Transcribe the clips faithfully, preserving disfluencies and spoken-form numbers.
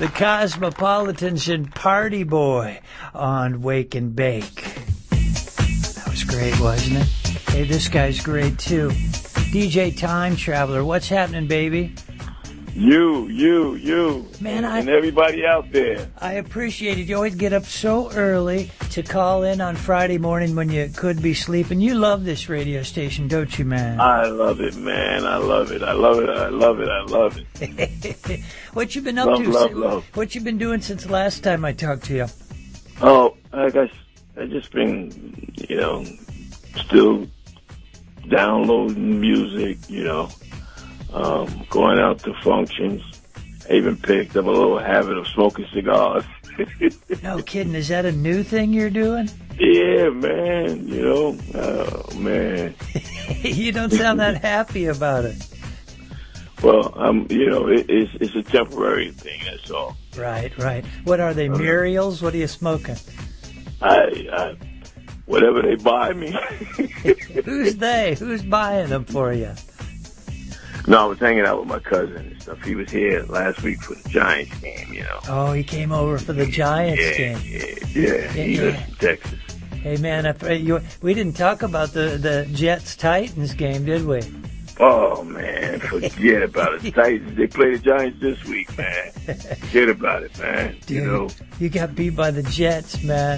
The Cosmopolitans and Party Boy on Wake and Bake. That was great, wasn't it? Hey, this guy's great, too. D J Time Traveler, what's happening, baby? You, you, you, man, I, and everybody out there. I appreciate it. You always get up so early to call in on Friday morning when you could be sleeping. You love this radio station, don't you, man? I love it, man. I love it. I love it. I love it. I love it. What you been up love, to? Love, love. What you been doing since the last time I talked to you? Oh, I guess I just been, you know, still downloading music, you know. Um, going out to functions. I even picked up a little habit of smoking cigars. No kidding. Is that a new thing you're doing? Yeah, man. You know, oh, man. You don't sound that happy about it. Well, um, you know, it, it's, it's a temporary thing, that's all. Right, right. What are they, uh, Muriel's? What are you smoking? I, I whatever they buy me. Who's they? Who's buying them for you? No, I was hanging out with my cousin and stuff. He was here last week for the Giants game, you know. Oh, he came over for the Giants yeah, game. Yeah, yeah, yeah. He yeah. lives in Texas. Hey, man, I, you, we didn't talk about the, the Jets-Titans game, did we? Oh, man, forget about it. Titans, they play the Giants this week, man. Forget about it, man. Dude, you know. You got beat by the Jets, man.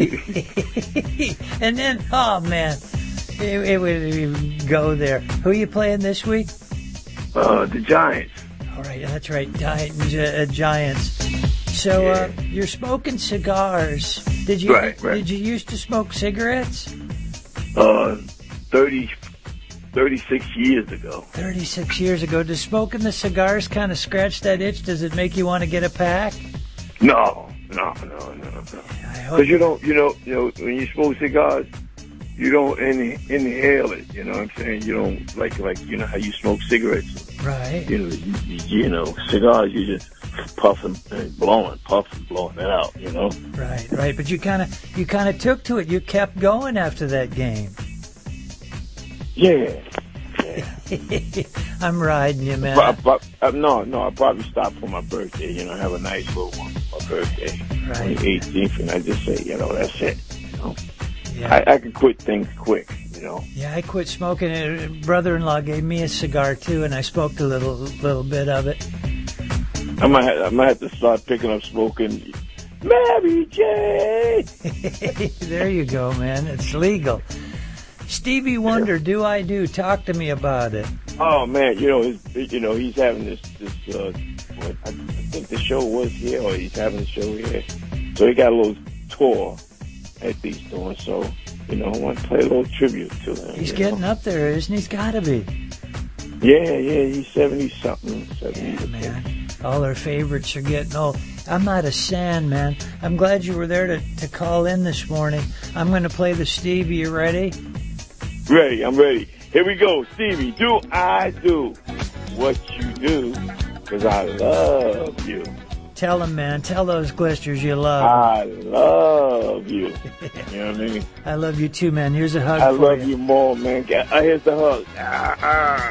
And then, oh, man, it, it would even go there. Who are you playing this week? Uh, the Giants. All right, that's right, Titans, uh, Giants. So, uh, yeah. you're smoking cigars. Did you, right, right. Did you used to smoke cigarettes? Uh, thirty, thirty-six years ago. thirty-six years ago. Does smoking the cigars kind of scratch that itch? Does it make you want to get a pack? No, no, no, no, no. Because you don't, you know, you know, when you smoke cigars, you don't in, inhale it, you know what I'm saying? You don't, like, like you know how you smoke cigarettes. Right. You know, you, you know, cigars, you just puffing and blowing, puffing, blowing it out, you know? Right, right. But you kind of, you kind of took to it. You kept going after that game. Yeah. Yeah. I'm riding you, man. I, I, I, no, no, I probably stopped for my birthday, you know, have a nice little one for my birthday. Right. On the eighteenth, and I just say, you know, that's it, you know? Yeah. I, I can quit things quick, you know. Yeah, I quit smoking. Brother-in-law gave me a cigar too, and I smoked a little, little bit of it. I might, have, I might have to start picking up smoking. Mary J. There you go, man. It's legal. Stevie Wonder, Do I Do? Talk to me about it. Oh man, you know, his, you know, he's having this, this. Uh, what, I, I think the show was here, or he's having the show here. So he got a little tour at these doing, so, you know, I want to play a little tribute to him. He's getting know? up there, isn't he? He's got to be. Yeah, yeah, he's seventy-something. seventy Yeah, man. All our favorites are getting old. I'm not a fan, man. I'm glad you were there to, to call in this morning. I'm going to play the Stevie. You ready? Ready, I'm ready. Here we go, Stevie. Do I do what you do? Because I love you. Tell them, man. Tell those glisters you love. I love you. You know what I mean? I love you too, man. Here's a hug I for love you. you more, man. Here's the hug. Ah, ah.